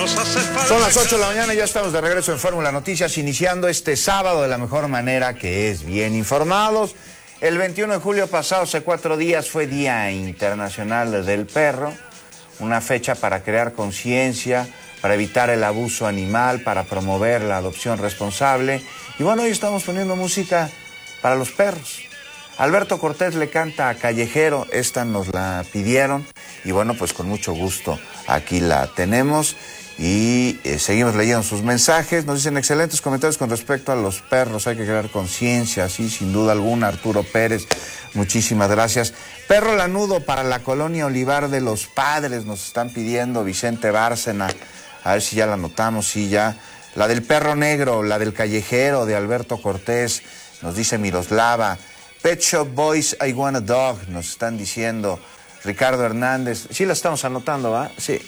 Son las 8 de la mañana y ya estamos de regreso en Fórmula Noticias, iniciando este sábado de la mejor manera, que es bien informados. El 21 de julio pasado, hace 4 días, fue Día Internacional del Perro, una fecha para crear conciencia, para evitar el abuso animal, para promover la adopción responsable. Y bueno, hoy estamos poniendo música para los perros. Alberto Cortés le canta a Callejero, esta nos la pidieron y bueno, pues con mucho gusto aquí la tenemos y seguimos leyendo sus mensajes. Nos dicen excelentes comentarios con respecto a los perros, hay que crear conciencia, sí, sin duda alguna. Arturo Pérez, muchísimas gracias. Perro lanudo para la colonia Olivar de los Padres, nos están pidiendo Vicente Bárcena, a ver si ya la anotamos, sí, ya. La del perro negro, la del callejero de Alberto Cortés, nos dice Miroslava. Pet Shop Boys, I Want a Dog, nos están diciendo Ricardo Hernández. Sí la estamos anotando, ¿va? Sí,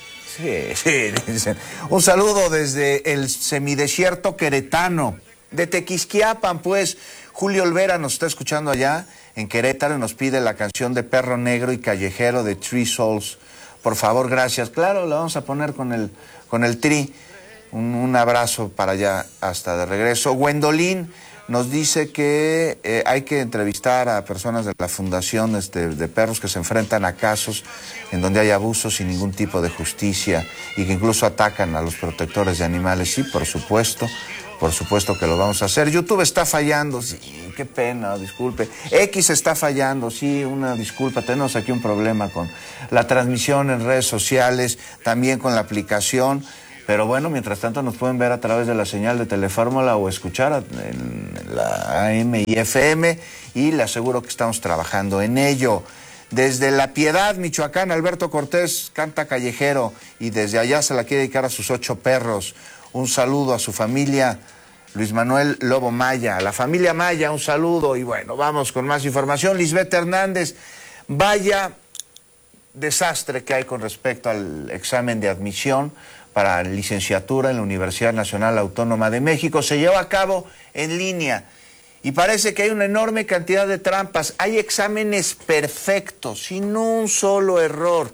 dicen. Un saludo desde el semidesierto queretano, de Tequisquiapan, pues. Julio Olvera nos está escuchando allá en Querétaro y nos pide la canción de Perro Negro y Callejero de Three Souls. Por favor, gracias. Claro, la vamos a poner con el Tri. Un abrazo para allá hasta de regreso. Gwendolyn nos dice que hay que entrevistar a personas de las fundaciones de perros que se enfrentan a casos en donde hay abusos sin ningún tipo de justicia y que incluso atacan a los protectores de animales. Sí, por supuesto que lo vamos a hacer. YouTube está fallando, sí, qué pena, disculpe. X está fallando, sí, una disculpa. Tenemos aquí un problema con la transmisión en redes sociales, también con la aplicación. Pero bueno, mientras tanto nos pueden ver a través de la señal de Telefórmula o escuchar en la AM y FM y le aseguro que estamos trabajando en ello. Desde La Piedad, Michoacán, Alberto Cortés canta Callejero y desde allá se la quiere dedicar a sus 8 perros. Un saludo a su familia, Luis Manuel Lobo Maya, a la familia Maya, un saludo. Y bueno, vamos con más información. Lisbeth Hernández, vaya desastre que hay con respecto al examen de admisión para licenciatura en la Universidad Nacional Autónoma de México. Se lleva a cabo en línea y parece que hay una enorme cantidad de trampas. Hay exámenes perfectos, sin un solo error.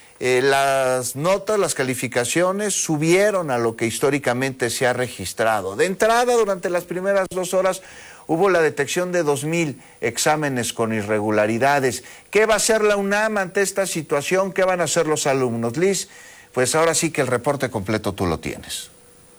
Las notas, las calificaciones subieron a lo que históricamente se ha registrado. De entrada, durante las primeras 2 horas, hubo la detección de 2,000 exámenes con irregularidades. ¿Qué va a hacer la UNAM ante esta situación? ¿Qué van a hacer los alumnos? Liz, pues ahora sí que el reporte completo tú lo tienes.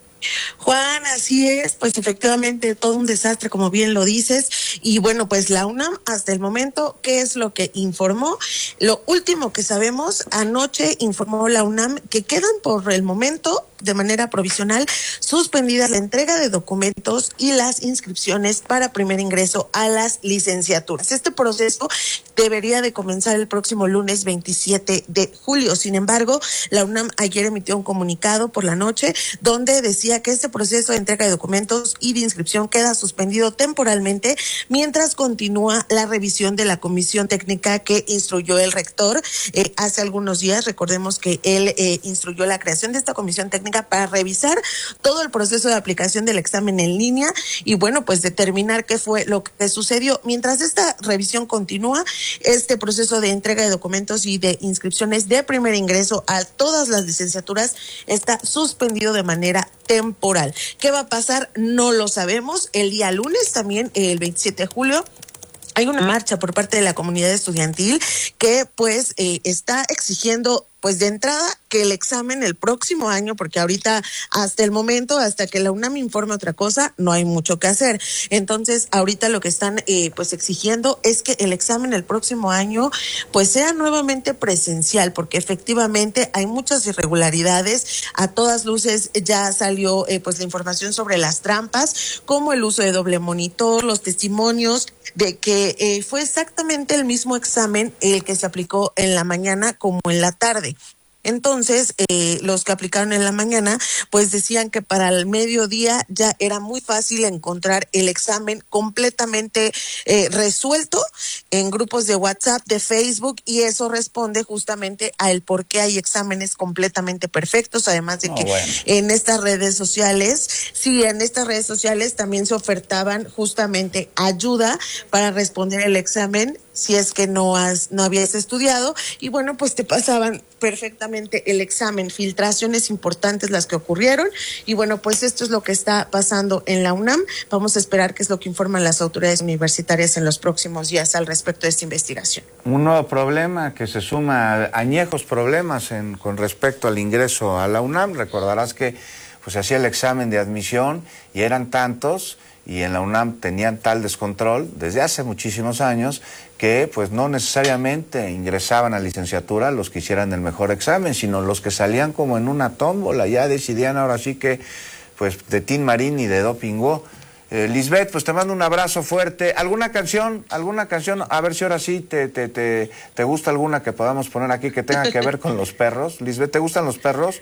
Juan, así es, pues efectivamente todo un desastre, como bien lo dices, y bueno, pues la UNAM hasta el momento, ¿qué es lo que informó? Lo último que sabemos, anoche informó la UNAM que quedan por el momento, de manera provisional, suspendida la entrega de documentos y las inscripciones para primer ingreso a las licenciaturas. Este proceso debería de comenzar el próximo lunes 27 de julio. Sin embargo, la UNAM ayer emitió un comunicado por la noche donde decía que este proceso de entrega de documentos y de inscripción queda suspendido temporalmente mientras continúa la revisión de la comisión técnica que instruyó el rector hace algunos días. Recordemos que él instruyó la creación de esta comisión técnica para revisar todo el proceso de aplicación del examen en línea y bueno, pues determinar qué fue lo que sucedió. Mientras esta revisión continúa, este proceso de entrega de documentos y de inscripciones de primer ingreso a todas las licenciaturas está suspendido de manera temporal. ¿Qué va a pasar? No lo sabemos. El día lunes, también el 27 de julio, hay una marcha por parte de la comunidad estudiantil que pues está exigiendo pues de entrada que el examen el próximo año, porque ahorita hasta el momento, hasta que la UNAM informe otra cosa, no hay mucho que hacer. Entonces, ahorita lo que están pues exigiendo es que el examen el próximo año pues sea nuevamente presencial, porque efectivamente hay muchas irregularidades. A todas luces ya salió pues la información sobre las trampas, como el uso de doble monitor, los testimonios de que fue exactamente el mismo examen el que se aplicó en la mañana como en la tarde. Entonces, los que aplicaron en la mañana, pues decían que para el mediodía ya era muy fácil encontrar el examen completamente resuelto en grupos de WhatsApp, de Facebook, y eso responde justamente al por qué hay exámenes completamente perfectos, además de que en estas redes sociales, también se ofertaban justamente ayuda para responder el examen si es que no habías estudiado, y bueno, pues te pasaban perfectamente el examen. Filtraciones importantes las que ocurrieron, y bueno, pues esto es lo que está pasando en la UNAM. Vamos a esperar qué es lo que informan las autoridades universitarias en los próximos días al respecto de esta investigación. Un nuevo problema que se suma a añejos problemas con respecto al ingreso a la UNAM. Recordarás que pues se hacía el examen de admisión y eran tantos, y en la UNAM tenían tal descontrol desde hace muchísimos años que pues no necesariamente ingresaban a licenciatura los que hicieran el mejor examen, sino los que salían como en una tómbola. Ya decidían ahora sí que pues de Tin Marín y de Dopingó. Lisbeth, pues te mando un abrazo fuerte. ¿Alguna canción? A ver si ahora sí te gusta alguna que podamos poner aquí que tenga que ver con los perros. Lisbeth, ¿te gustan los perros?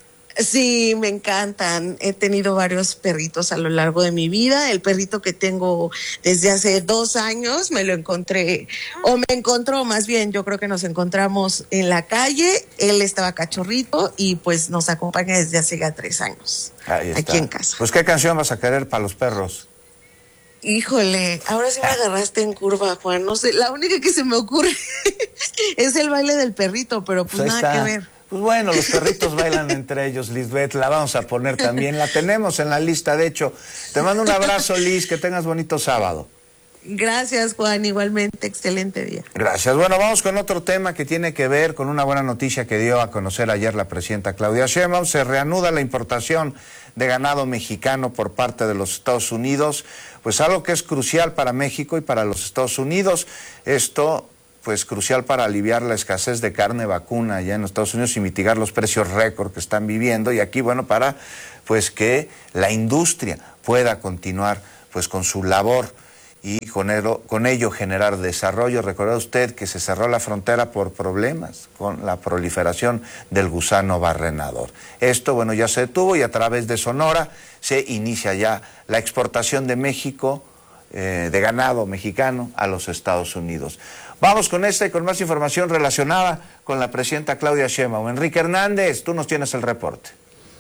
Sí, me encantan. He tenido varios perritos a lo largo de mi vida. El perrito que tengo desde hace 2 años me lo encontré, o me encontró más bien, yo creo que nos encontramos en la calle. Él estaba cachorrito y pues nos acompaña desde hace ya 3 años. Ahí está. Aquí en casa. Pues, ¿qué canción vas a querer para los perros? Híjole, ahora sí me agarraste en curva, Juan. No sé, la única que se me ocurre es el baile del perrito, pero pues nada está. que ver. Pues bueno, los perritos bailan entre ellos, Lisbeth, la vamos a poner también, la tenemos en la lista, de hecho. Te mando un abrazo, Liz, que tengas bonito sábado. Gracias, Juan, igualmente, excelente día. Gracias. Bueno, vamos con otro tema que tiene que ver con una buena noticia que dio a conocer ayer la presidenta Claudia Sheinbaum. Se reanuda la importación de ganado mexicano por parte de los Estados Unidos, pues algo que es crucial para México y para los Estados Unidos. Esto pues crucial para aliviar la escasez de carne vacuna allá en los Estados Unidos y mitigar los precios récord que están viviendo, y aquí, bueno, para pues que la industria pueda continuar pues con su labor y con ello generar desarrollo. Recuerda usted que se cerró la frontera por problemas con la proliferación del gusano barrenador. Esto, bueno, ya se detuvo, y a través de Sonora se inicia ya la exportación de México, de ganado mexicano a los Estados Unidos. Vamos con esta y con más información relacionada con la presidenta Claudia Sheinbaum. Enrique Hernández, tú nos tienes el reporte.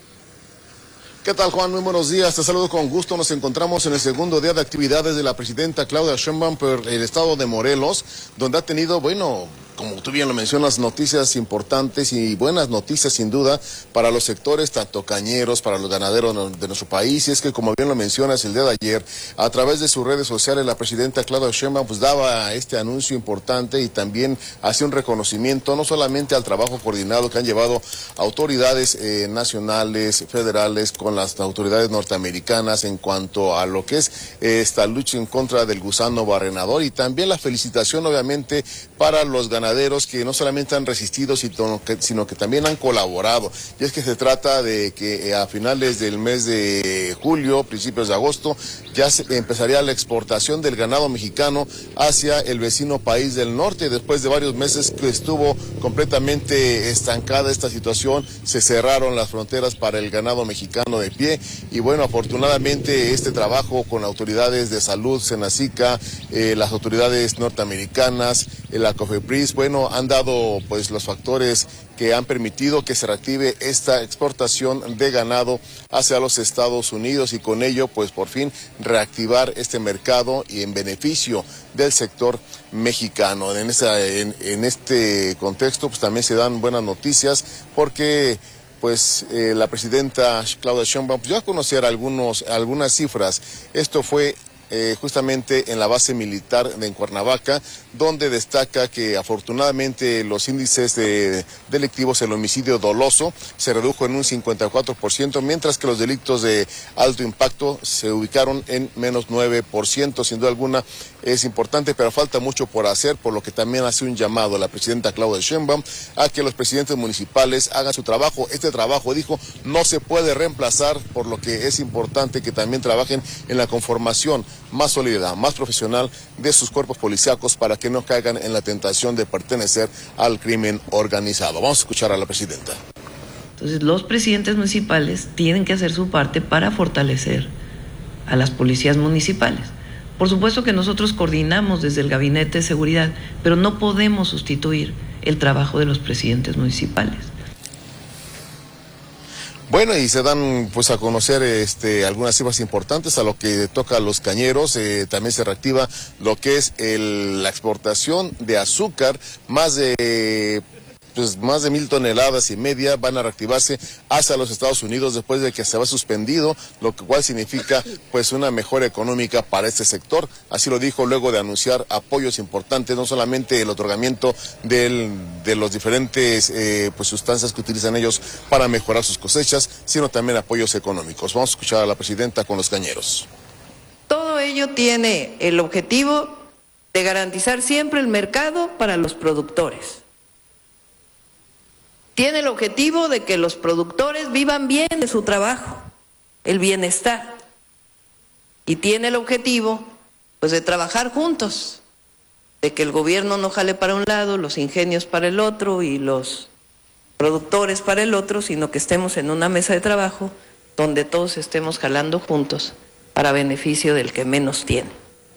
¿Qué tal, Juan? Muy buenos días, te saludo con gusto. Nos encontramos en el segundo día de actividades de la presidenta Claudia Sheinbaum por el estado de Morelos, donde ha tenido, bueno, como tú bien lo mencionas, noticias importantes y buenas noticias sin duda para los sectores tanto cañeros, para los ganaderos de nuestro país. Y es que, como bien lo mencionas, el día de ayer, a través de sus redes sociales, la presidenta Claudia Sheinbaum pues daba este anuncio importante y también hacía un reconocimiento no solamente al trabajo coordinado que han llevado autoridades nacionales, federales, con las autoridades norteamericanas en cuanto a lo que es esta lucha en contra del gusano barrenador, y también la felicitación obviamente para los ganaderos que no solamente han resistido, sino que también han colaborado. Y es que se trata de que a finales del mes de julio, principios de agosto, ya empezaría la exportación del ganado mexicano hacia el vecino país del norte. Después de varios meses que estuvo completamente estancada esta situación, se cerraron las fronteras para el ganado mexicano de pie, y bueno, afortunadamente este trabajo con autoridades de salud, Senacica, las autoridades norteamericanas, la COFEPRIS, bueno, han dado pues los factores que han permitido que se reactive esta exportación de ganado hacia los Estados Unidos, y con ello pues por fin reactivar este mercado y en beneficio del sector mexicano. En este contexto pues también se dan buenas noticias, porque pues la presidenta Claudia Sheinbaum pues, dio a conocer algunas cifras. Esto fue justamente en la base militar en Cuernavaca, donde destaca que afortunadamente los índices delictivos, el homicidio doloso se redujo en un 54%, mientras que los delitos de alto impacto se ubicaron en menos 9%. Sin duda alguna es importante, pero falta mucho por hacer, por lo que también hace un llamado a la presidenta Claudia Sheinbaum a que los presidentes municipales hagan su trabajo. Este trabajo, dijo, no se puede reemplazar, por lo que es importante que también trabajen en la conformación más sólida, más profesional de sus cuerpos policíacos, para que no caigan en la tentación de pertenecer al crimen organizado. Vamos a escuchar a la presidenta. Entonces, los presidentes municipales tienen que hacer su parte para fortalecer a las policías municipales. Por supuesto que nosotros coordinamos desde el Gabinete de Seguridad, pero no podemos sustituir el trabajo de los presidentes municipales. Bueno, y se dan pues a conocer algunas cifras importantes a lo que toca a los cañeros. También se reactiva lo que es la exportación de azúcar, más de 1,5 toneladas van a reactivarse hacia los Estados Unidos después de que se va suspendido, lo cual significa pues una mejora económica para este sector. Así lo dijo luego de anunciar apoyos importantes, no solamente el otorgamiento de los diferentes pues sustancias que utilizan ellos para mejorar sus cosechas, sino también apoyos económicos. Vamos a escuchar a la presidenta con los cañeros. Todo ello tiene el objetivo de garantizar siempre el mercado para los productores. Tiene el objetivo de que los productores vivan bien de su trabajo, el bienestar. Y tiene el objetivo, pues, de trabajar juntos, de que el gobierno no jale para un lado, los ingenios para el otro y los productores para el otro, sino que estemos en una mesa de trabajo donde todos estemos jalando juntos para beneficio del que menos tiene.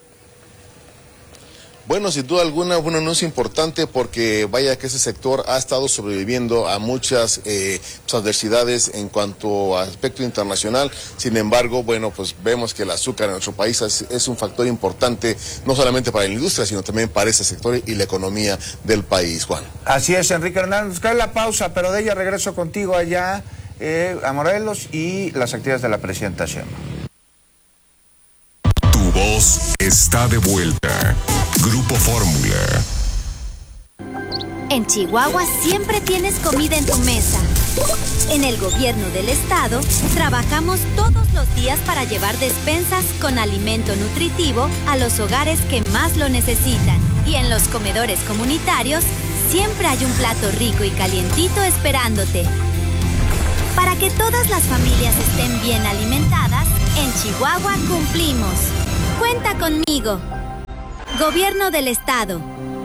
Bueno, sin duda alguna, un anuncio importante porque vaya que ese sector ha estado sobreviviendo a muchas adversidades en cuanto a aspecto internacional. Sin embargo, bueno, pues vemos que el azúcar en nuestro país es un factor importante, no solamente para la industria, sino también para ese sector y la economía del país, Juan. Así es, Enrique Hernández. Cae la pausa, pero de ella regreso contigo allá a Morelos y las actividades de la presidenta Sheinbaum. Tu voz está de vuelta. Grupo Fórmula. En Chihuahua siempre tienes comida en tu mesa. En el gobierno del estado trabajamos todos los días para llevar despensas con alimento nutritivo a los hogares que más lo necesitan. Y en los comedores comunitarios siempre hay un plato rico y calientito esperándote. Para que todas las familias estén bien alimentadas, en Chihuahua cumplimos. Cuenta conmigo. Gobierno del Estado.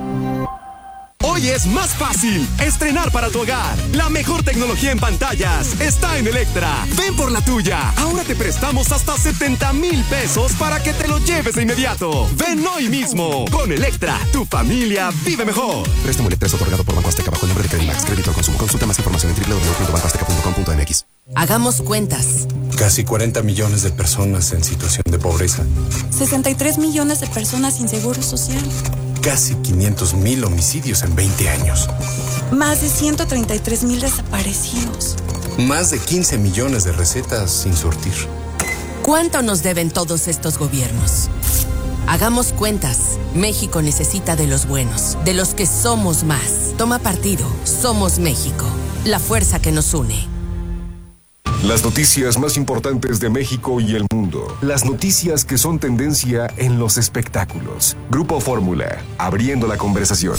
Hoy es más fácil estrenar para tu hogar. La mejor tecnología en pantallas está en Electra. Ven por la tuya. Ahora te prestamos hasta 70,000 pesos para que te lo lleves de inmediato. Ven hoy mismo. Con Electra, tu familia vive mejor. Préstamo Electra es otorgado por Banco Azteca bajo el nombre de Credimax. Crédito al consumo. Consulta más información en www.bancoazteca.com.mx. Hagamos cuentas. Casi 40 millones de personas en situación de pobreza. 63 millones de personas sin seguro social. Casi 500,000 homicidios en 20 años. Más de 133,000 desaparecidos. Más de 15 millones de recetas sin surtir. ¿Cuánto nos deben todos estos gobiernos? Hagamos cuentas. México necesita de los buenos, de los que somos más. Toma partido. Somos México. La fuerza que nos une. Las noticias más importantes de México y el mundo. Las noticias que son tendencia en los espectáculos. Grupo Fórmula, abriendo la conversación.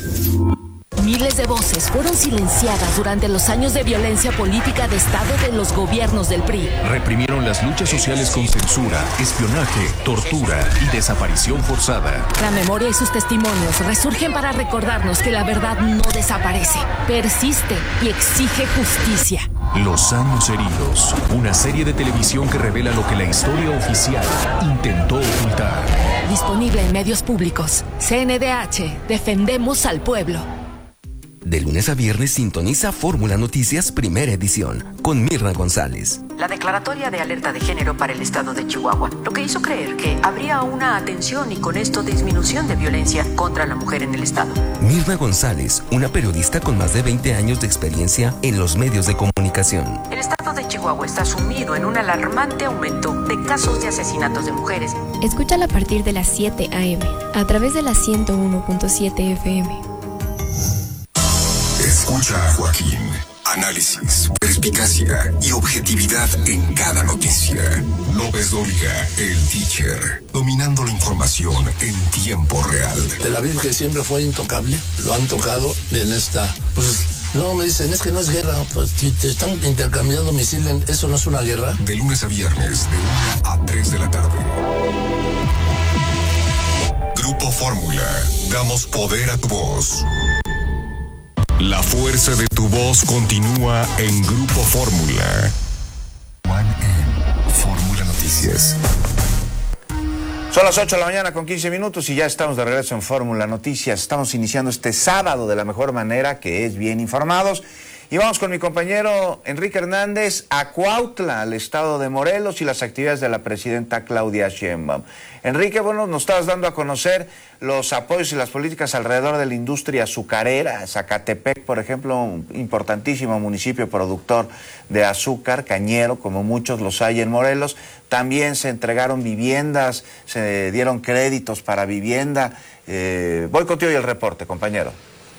Miles de voces fueron silenciadas durante los años de violencia política de Estado de los gobiernos del PRI. Reprimieron las luchas sociales con censura, espionaje, tortura y desaparición forzada. La memoria y sus testimonios resurgen para recordarnos que la verdad no desaparece, persiste y exige justicia. Los años heridos, una serie de televisión que revela lo que la historia oficial intentó ocultar. Disponible en medios públicos. CNDH, defendemos al pueblo. De lunes a viernes sintoniza Fórmula Noticias Primera Edición con Mirna González. La declaratoria de alerta de género para el estado de Chihuahua, lo que hizo creer que habría una atención y con esto disminución de violencia contra la mujer en el estado. Mirna González, una periodista con más de 20 años de experiencia en los medios de comunicación. El estado de Chihuahua está sumido en un alarmante aumento de casos de asesinatos de mujeres. Escúchala a partir de las 7 a.m. a través de la 101.7 FM. Escucha a Joaquín. Análisis, perspicacia y objetividad en cada noticia. López Dóriga, el teacher, dominando la información en tiempo real. Tel Aviv, que siempre fue intocable, lo han tocado en esta... Pues, no, me dicen, es que no es guerra, pues si te están intercambiando misiles, ¿eso no es una guerra? De lunes a viernes, de 1 a 3 de la tarde. Grupo Fórmula, damos poder a tu voz. La fuerza de tu voz continúa en Grupo Fórmula. Fórmula Noticias. Son las 8 de la mañana con 15 minutos y ya estamos de regreso en Fórmula Noticias. Estamos iniciando este sábado de la mejor manera, que es bien informados. Y vamos con mi compañero Enrique Hernández a Cuautla, al estado de Morelos, y las actividades de la presidenta Claudia Sheinbaum. Enrique, bueno, nos estabas dando a conocer los apoyos y las políticas alrededor de la industria azucarera. Zacatepec, por ejemplo, un importantísimo municipio productor de azúcar, cañero, como muchos los hay en Morelos. También se entregaron viviendas, se dieron créditos para vivienda. Voy contigo y el reporte, compañero.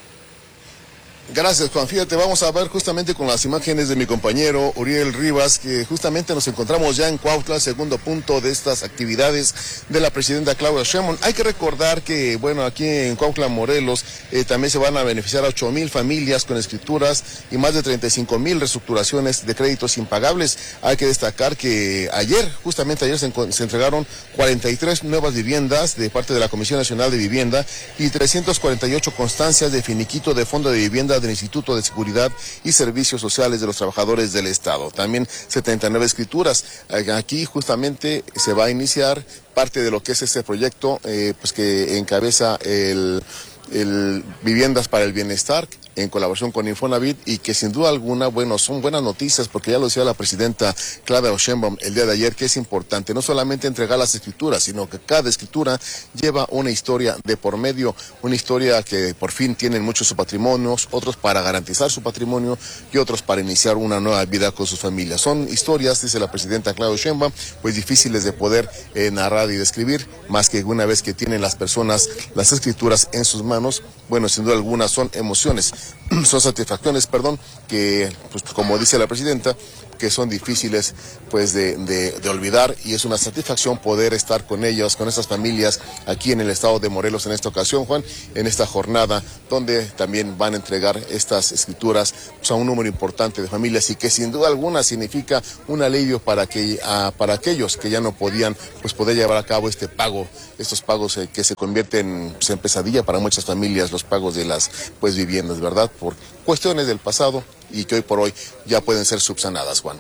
Gracias, Juan. Fíjate, vamos a ver justamente con las imágenes de mi compañero Uriel Rivas, que justamente nos encontramos ya en Cuautla, segundo punto de estas actividades de la presidenta Claudia Sheinbaum. Hay que recordar que, bueno, aquí en Cuautla, Morelos, también se van a beneficiar a 8,000 familias con escrituras y más de 35,000 reestructuraciones de créditos impagables. Hay que destacar que justamente ayer se entregaron 43 nuevas viviendas de parte de la Comisión Nacional de Vivienda y 348 constancias de finiquito de Fondo de Vivienda del Instituto de Seguridad y Servicios Sociales de los Trabajadores del Estado. También 79 escrituras. Aquí justamente se va a iniciar parte de lo que es este proyecto pues que encabeza el Viviendas para el Bienestar, en colaboración con Infonavit, y que sin duda alguna, bueno, son buenas noticias, porque ya lo decía la presidenta Claudia Sheinbaum el día de ayer, que es importante no solamente entregar las escrituras, sino que cada escritura lleva una historia de por medio, una historia que por fin tienen muchos sus patrimonios, otros para garantizar su patrimonio y otros para iniciar una nueva vida con sus familias. Son historias, dice la presidenta Claudia Sheinbaum, pues difíciles de poder narrar y describir, más que una vez que tienen las personas las escrituras en sus manos. Bueno, sin duda alguna son emociones, son satisfacciones, que, pues como dice la presidenta, que son difíciles pues de olvidar, y es una satisfacción poder estar con ellos, con estas familias aquí en el estado de Morelos en esta ocasión, Juan, en esta jornada donde también van a entregar estas escrituras pues, a un número importante de familias, y que sin duda alguna significa un alivio para aquellos que ya no podían pues poder llevar a cabo estos pagos que se convierten pues, en pesadilla para muchas familias, los pagos de las pues viviendas, ¿verdad? Por cuestiones del pasado y que hoy por hoy ya pueden ser subsanadas, Juan.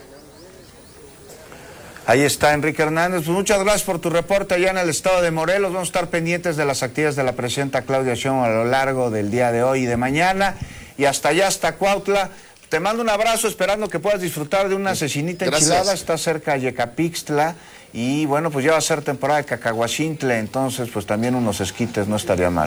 Ahí está Enrique Hernández. Pues muchas gracias por tu reporte allá en el estado de Morelos. Vamos a estar pendientes de las actividades de la presidenta Claudia Sheinbaum a lo largo del día de hoy y de mañana. Y hasta allá, hasta Cuautla. Te mando un abrazo, esperando que puedas disfrutar de una cecinita enchilada. Está cerca de Yecapixtla. Y bueno, pues ya va a ser temporada de cacahuacintle, entonces pues también unos esquites no estaría mal.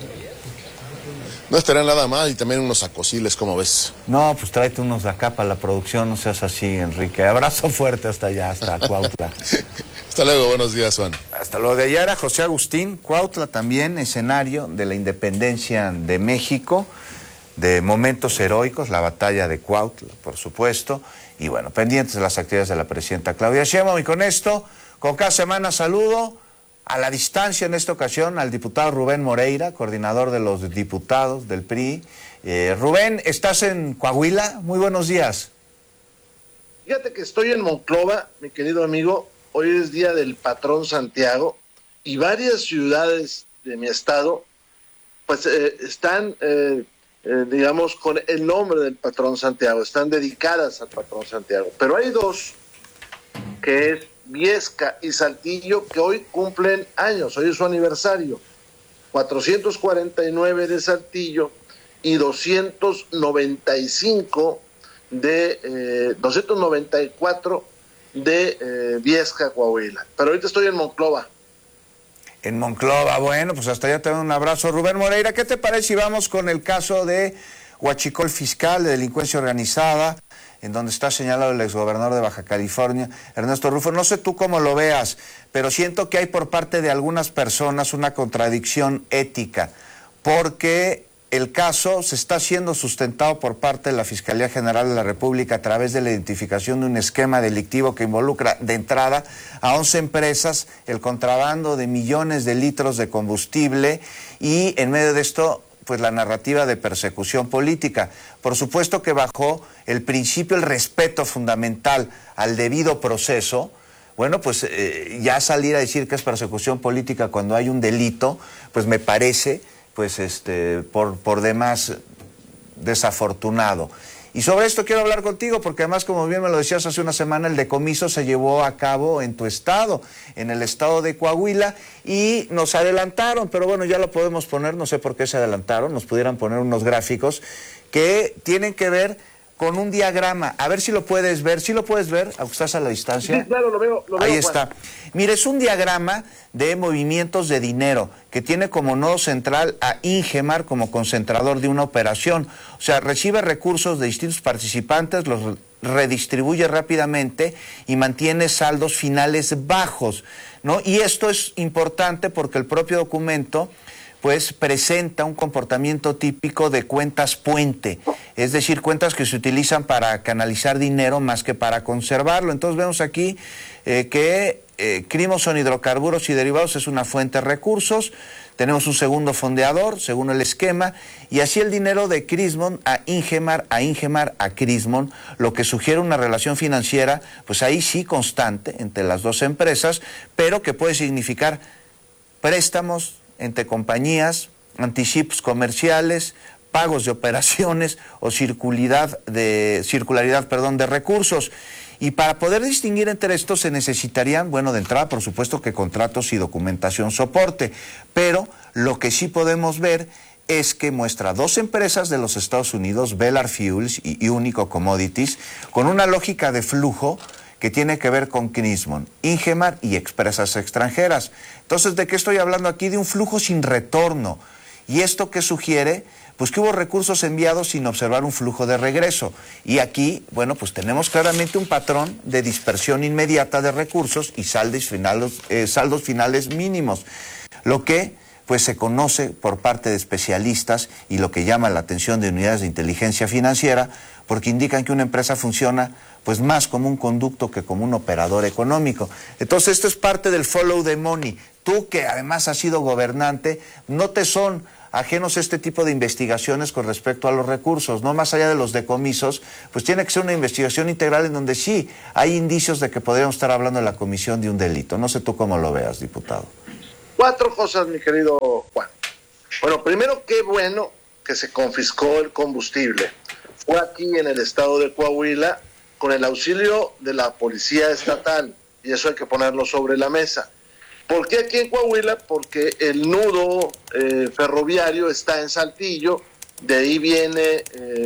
No estaría nada mal, y también unos acosiles, ¿cómo ves? No, pues tráete unos de acá para la producción, no seas así, Enrique. Abrazo fuerte hasta allá, hasta Cuautla. Hasta luego, buenos días, Juan. Hasta luego. De allá era José Agustín. Cuautla también, escenario de la independencia de México, de momentos heroicos, la batalla de Cuautla, por supuesto. Y bueno, pendientes de las actividades de la presidenta Claudia Sheinbaum. Y con esto, con cada semana saludo a la distancia en esta ocasión al diputado Rubén Moreira, coordinador de los diputados del PRI. Rubén, ¿estás en Coahuila? Muy buenos días. Fíjate que estoy en Monclova, mi querido amigo. Hoy es día del patrón Santiago y varias ciudades de mi estado pues están, digamos, con el nombre del patrón Santiago, están dedicadas al patrón Santiago. Pero hay dos, que es Viesca y Saltillo, que hoy cumplen años, hoy es su aniversario. 449 de Saltillo y 294 de Viesca, Coahuila. Pero ahorita estoy en Monclova. En Monclova, bueno, pues hasta allá te doy un abrazo. Rubén Moreira, ¿qué te parece si vamos con el caso de Huachicol Fiscal, de delincuencia organizada, en donde está señalado el exgobernador de Baja California, Ernesto Rufo? No sé tú cómo lo veas, pero siento que hay por parte de algunas personas una contradicción ética, porque el caso se está siendo sustentado por parte de la Fiscalía General de la República a través de la identificación de un esquema delictivo que involucra de entrada a 11 empresas, el contrabando de millones de litros de combustible, y en medio de esto pues la narrativa de persecución política. Por supuesto que bajo el principio, el respeto fundamental al debido proceso, bueno, pues ya salir a decir que es persecución política cuando hay un delito, pues me parece, pues por demás desafortunado. Y sobre esto quiero hablar contigo, porque además, como bien me lo decías hace una semana, el decomiso se llevó a cabo en tu estado, en el estado de Coahuila, y nos adelantaron, pero bueno, ya lo podemos poner, no sé por qué se adelantaron, nos pudieran poner unos gráficos que tienen que ver con un diagrama. A ver si lo puedes ver. ¿Sí lo puedes ver, aunque estás a la distancia? Sí, claro, lo veo. Ahí está. Mire, es un diagrama de movimientos de dinero que tiene como nodo central a Ingemar como concentrador de una operación. O sea, recibe recursos de distintos participantes, los redistribuye rápidamente y mantiene saldos finales bajos, ¿no? Y esto es importante porque el propio documento pues presenta un comportamiento típico de cuentas puente, es decir, cuentas que se utilizan para canalizar dinero más que para conservarlo. Entonces vemos aquí que Crimson Hidrocarburos y Derivados es una fuente de recursos, tenemos un segundo fondeador, según el esquema, y así el dinero de Crismon a Ingemar, a Crismon, lo que sugiere una relación financiera, pues ahí sí constante entre las dos empresas, pero que puede significar préstamos entre compañías, anticipos comerciales, pagos de operaciones o circularidad de recursos. Y para poder distinguir entre estos se necesitarían, bueno, de entrada, por supuesto, que contratos y documentación soporte, pero lo que sí podemos ver es que muestra dos empresas de los Estados Unidos, Bellar Fuels y Unico Commodities, con una lógica de flujo que tiene que ver con Crismon, Ingemar y empresas extranjeras. Entonces, ¿de qué estoy hablando aquí? De un flujo sin retorno. ¿Y esto qué sugiere? Pues que hubo recursos enviados sin observar un flujo de regreso. Y aquí, bueno, pues tenemos claramente un patrón de dispersión inmediata de recursos y saldos finales mínimos. Lo que pues se conoce por parte de especialistas y lo que llama la atención de unidades de inteligencia financiera, porque indican que una empresa funciona pues más como un conducto que como un operador económico. Entonces esto es parte del follow the money. Tú, que además has sido gobernante, no te son ajenos este tipo de investigaciones con respecto a los recursos, no más allá de los decomisos, pues tiene que ser una investigación integral en donde sí hay indicios de que podríamos estar hablando de la comisión de un delito. No sé tú cómo lo veas, diputado. 4 cosas, mi querido Juan. Bueno, primero, qué bueno que se confiscó el combustible. Fue aquí en el estado de Coahuila con el auxilio de la policía estatal, y eso hay que ponerlo sobre la mesa. ¿Por qué aquí en Coahuila? Porque el nudo ferroviario está en Saltillo, de ahí viene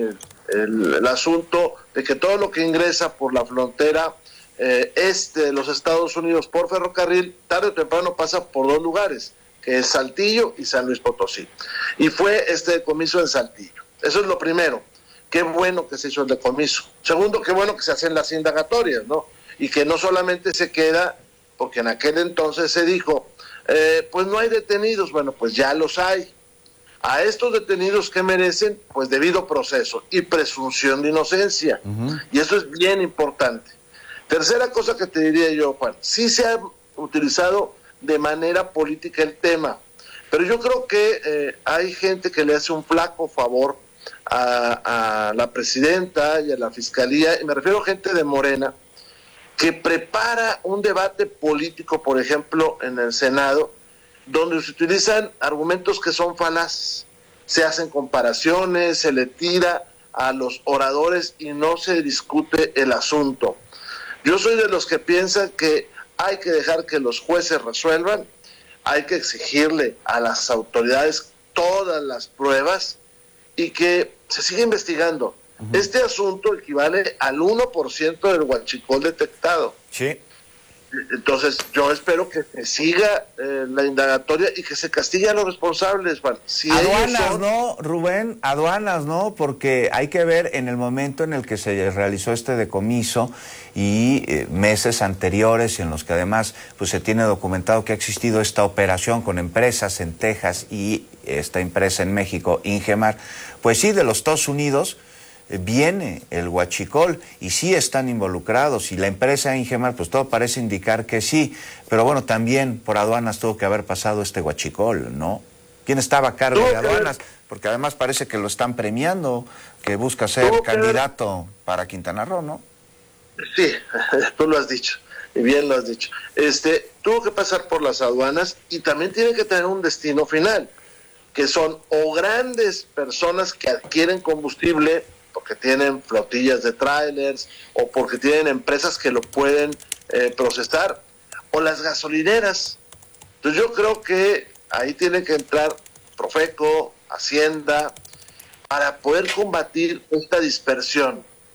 el asunto de que todo lo que ingresa por la frontera este de los Estados Unidos por ferrocarril, tarde o temprano pasa por dos lugares, que es Saltillo y San Luis Potosí. Y fue este decomiso en Saltillo. Eso es lo primero. Qué bueno que se hizo el decomiso. Segundo, qué bueno que se hacen las indagatorias, ¿no? Y que no solamente se queda, porque en aquel entonces se dijo, pues no hay detenidos. Bueno, pues ya los hay. A estos detenidos, ¿qué merecen? Pues debido proceso y presunción de inocencia. Y eso es bien importante. Tercera cosa que te diría yo, Juan, sí se ha utilizado de manera política el tema, pero yo creo que hay gente que le hace un flaco favor a la presidenta y a la fiscalía, y me refiero a gente de Morena, que prepara un debate político, por ejemplo, en el Senado, donde se utilizan argumentos que son falaces, se hacen comparaciones, se le tira a los oradores y no se discute el asunto. Yo soy de los que piensan que hay que dejar que los jueces resuelvan, hay que exigirle a las autoridades todas las pruebas y que se siga investigando. Este asunto equivale al 1% del huachicol detectado. Sí. Entonces, yo espero que se siga la indagatoria y que se castigue a los responsables, Juan. Si aduanas, ¿no, Rubén? Aduanas, ¿no? Porque hay que ver en el momento en el que se realizó este decomiso y meses anteriores en los que además pues se tiene documentado que ha existido esta operación con empresas en Texas y esta empresa en México, Ingemar, pues sí, de los Estados Unidos viene el huachicol y sí están involucrados, y la empresa Ingemar, pues todo parece indicar que sí, pero bueno, también por aduanas tuvo que haber pasado este huachicol, ¿no? ¿Quién estaba a cargo de aduanas? Porque además parece que lo están premiando, que busca ser candidato para Quintana Roo, ¿no? Sí, tú lo has dicho, y bien lo has dicho. Tuvo que pasar por las aduanas y también tiene que tener un destino final, que son o grandes personas que adquieren combustible porque tienen flotillas de trailers o porque tienen empresas que lo pueden procesar, o las gasolineras. Entonces yo creo que ahí tiene que entrar Profeco, Hacienda, para poder combatir esta dispersión.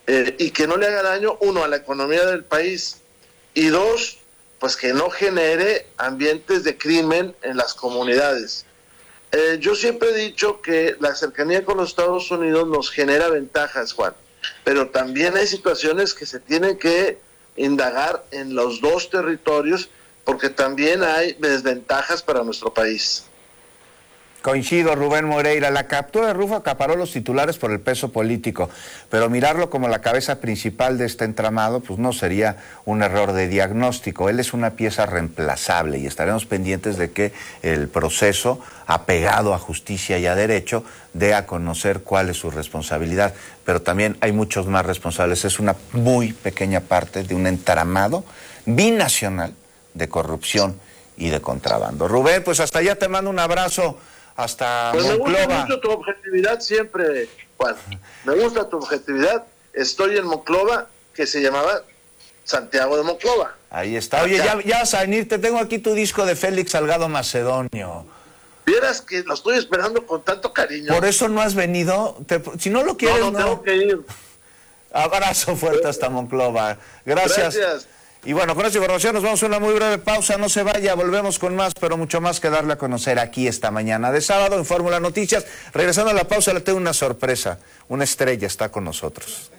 y que no le haga daño, uno, a la economía del país, y dos, pues que no genere ambientes de crimen en las comunidades. Yo siempre he dicho que la cercanía con los Estados Unidos nos genera ventajas, Juan, pero también hay situaciones que se tienen que indagar en los dos territorios, porque también hay desventajas para nuestro país. Coincido, Rubén Moreira. La captura de Rufo acaparó los titulares por el peso político, pero mirarlo como la cabeza principal de este entramado, pues no sería un error de diagnóstico. Él es una pieza reemplazable y estaremos pendientes de que el proceso, apegado a justicia y a derecho, dé a conocer cuál es su responsabilidad. Pero también hay muchos más responsables. Es una muy pequeña parte de un entramado binacional de corrupción y de contrabando. Rubén, pues hasta allá te mando un abrazo. Hasta pues Monclova. Me gusta mucho tu objetividad siempre, Juan. Me gusta tu objetividad. Estoy en Monclova, que se llamaba Santiago de Monclova. Ahí está. Oye, ya vas a venir. Te tengo aquí tu disco de Félix Salgado Macedonio. Vieras que lo estoy esperando con tanto cariño. ¿Por eso no has venido? Si no lo quieres, no. Tengo que ir. Abrazo fuerte hasta Monclova. Gracias. Y bueno, con esta información nos vamos a una muy breve pausa. No se vaya, volvemos con más, pero mucho más que darle a conocer aquí esta mañana de sábado en Fórmula Noticias. Regresando a la pausa, le tengo una sorpresa. Una estrella está con nosotros.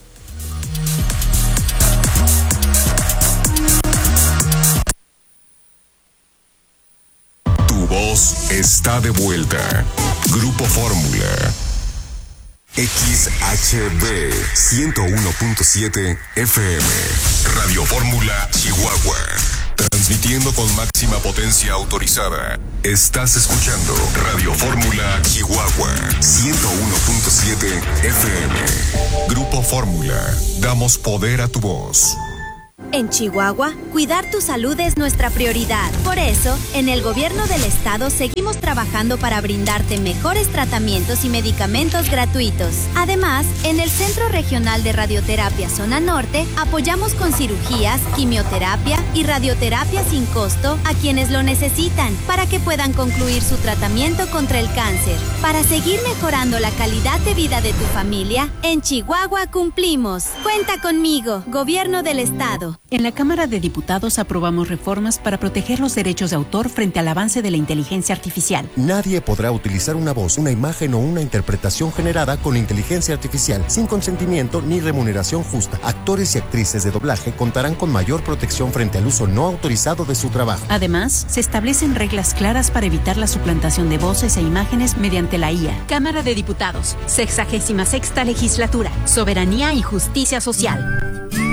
Tu voz está de vuelta. Grupo Fórmula. XHB 101.7 FM. Radio Fórmula Chihuahua. Transmitiendo con máxima potencia autorizada. Estás escuchando Radio Fórmula Chihuahua 101.7 FM. Grupo Fórmula. Damos poder a tu voz. En Chihuahua, cuidar tu salud es nuestra prioridad. Por eso, en el gobierno del estado seguimos trabajando para brindarte mejores tratamientos y medicamentos gratuitos. Además, en el Centro Regional de Radioterapia Zona Norte, apoyamos con cirugías, quimioterapia y radioterapia sin costo a quienes lo necesitan para que puedan concluir su tratamiento contra el cáncer. Para seguir mejorando la calidad de vida de tu familia, en Chihuahua cumplimos. Cuenta conmigo, Gobierno del Estado. En la Cámara de Diputados aprobamos reformas para proteger los derechos de autor frente al avance de la inteligencia artificial. Nadie podrá utilizar una voz, una imagen o una interpretación generada con inteligencia artificial sin consentimiento ni remuneración justa. Actores y actrices de doblaje contarán con mayor protección frente al uso no autorizado de su trabajo. Además, se establecen reglas claras para evitar la suplantación de voces e imágenes mediante la IA. Cámara de Diputados, 66ª Legislatura, Soberanía y Justicia Social.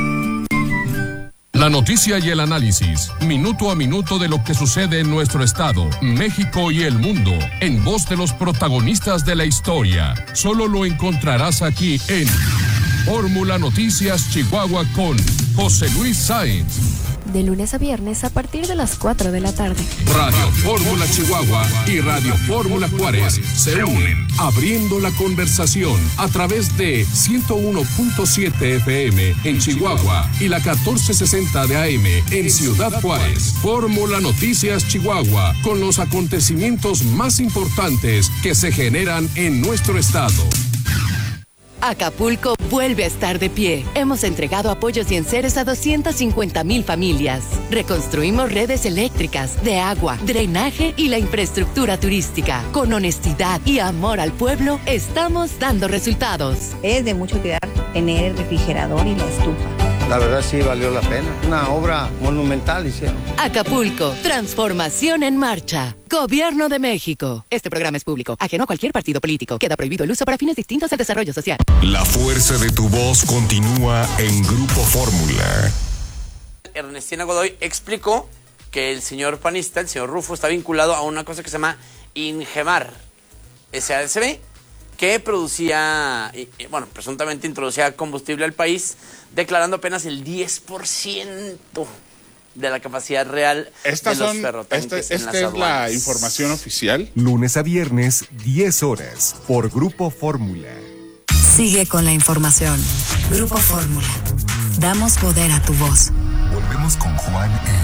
La noticia y el análisis, minuto a minuto de lo que sucede en nuestro estado, México y el mundo, en voz de los protagonistas de la historia. Solo lo encontrarás aquí en Fórmula Noticias Chihuahua con José Luis Sáenz. De lunes a viernes a partir de las 4 de la tarde. Radio Fórmula Chihuahua y Radio Fórmula Juárez se unen, abriendo la conversación a través de 101.7 FM en Chihuahua y la 1460 de AM en Ciudad Juárez. Fórmula Noticias Chihuahua, con los acontecimientos más importantes que se generan en nuestro estado. Acapulco vuelve a estar de pie. Hemos entregado apoyos y enseres a 250,000 familias. Reconstruimos redes eléctricas, de agua, drenaje y la infraestructura turística. Con honestidad y amor al pueblo, estamos dando resultados. Es de mucho cuidar tener el refrigerador y la estufa. La verdad sí valió la pena. Una obra monumental hicieron. Acapulco, transformación en marcha. Gobierno de México. Este programa es público, ajeno a cualquier partido político. Queda prohibido el uso para fines distintos al desarrollo social. La fuerza de tu voz continúa en Grupo Fórmula. Ernestina Godoy explicó que el señor panista, el señor Rufo, está vinculado a una cosa que se llama Ingemar SADCB, que producía, bueno, presuntamente introducía combustible al país, declarando apenas el 10% de la capacidad real de los ferrotanques en las aduanas. Esta es la información oficial. Lunes a viernes, 10 horas, por Grupo Fórmula. Sigue con la información. Grupo Fórmula. Damos poder a tu voz. Volvemos con Juan